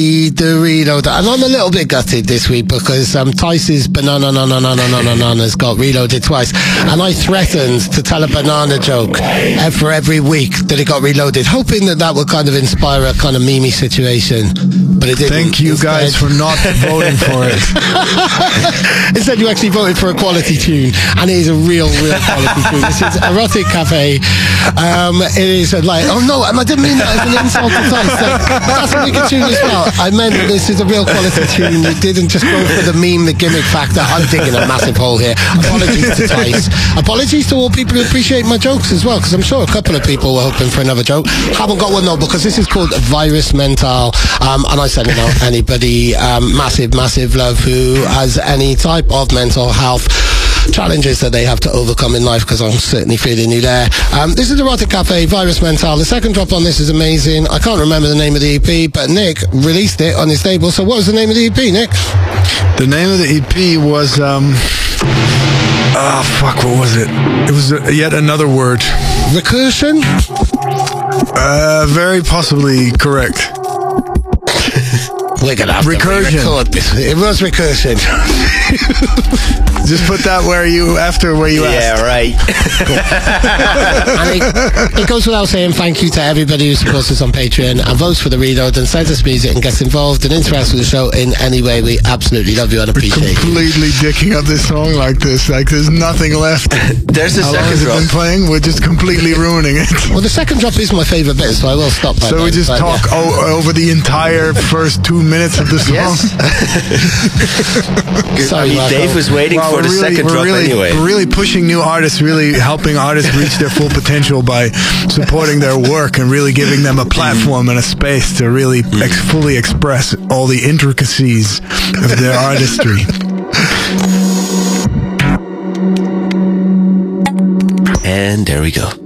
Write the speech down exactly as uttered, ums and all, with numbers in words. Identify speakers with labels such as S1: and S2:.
S1: The reload, and I'm a little bit gutted this week because um, Tice's banana no no no no no no has got reloaded twice, and I threatened to tell a banana joke for every week that it got reloaded, hoping that that would kind of inspire a kind of meme situation, but it didn't.
S2: Thank you
S1: Instead,
S2: guys for not voting for it.
S1: Instead, you actually voted for a quality tune, and it is a real, real quality tune. This is Erotic Cafe. Um, it is a, like, oh no, I didn't mean that as an insult to Tice. Like, that's a wicked tune as well. I meant this is a real quality tune. You didn't just go for the meme, the gimmick factor. I'm digging a massive hole here. Apologies to Tice. Apologies to all people who appreciate my jokes as well, because I'm sure a couple of people were hoping for another joke. Haven't got one though, because this is called Virus Mental, um, and I send it out anybody um, massive, massive love who has any type of mental health challenges that they have to overcome in life, because I'm certainly feeling you there. Um, this is Erotic Cafe, Virus Mental. The second drop on this is amazing. I can't remember the name of the E P, but Nick released it on his label. So what was the name of the E P, Nick?
S2: The name of the E P was, um, oh, fuck, what was it? It was uh, yet another word.
S1: Recursion?
S2: Uh, very possibly correct.
S1: We're gonna have
S2: Recursion.
S1: To record this. It was Recursion.
S2: Just put that where you, after where you
S3: yeah,
S2: asked.
S3: right.
S1: And it, it goes without saying thank you to everybody who supports us on Patreon and votes for the reload and sends us music and gets involved and interacts with the show in any way. We absolutely love you and
S2: We're
S1: appreciate you.
S2: completely dicking up this song like this. Like, there's nothing left.
S3: There's the
S2: How long
S3: second
S2: has it
S3: drop.
S2: been playing? We're just completely ruining it.
S1: Well, the second drop is my favourite bit, so I will stop by
S2: So
S1: then,
S2: we just
S1: but,
S2: talk
S1: yeah.
S2: o- over the entire first two minutes of the song?
S3: Yes.
S1: Sorry,
S3: I mean,
S1: Marco.
S3: Dave was waiting
S2: Wow,
S3: for the
S2: we're really,
S3: second
S2: we're
S3: drop
S2: really,
S3: anyway.
S2: We're really pushing new artists, really helping artists reach their full potential by supporting their work and really giving them a platform and a space to really ex- fully express all the intricacies of their artistry.
S3: And there we go.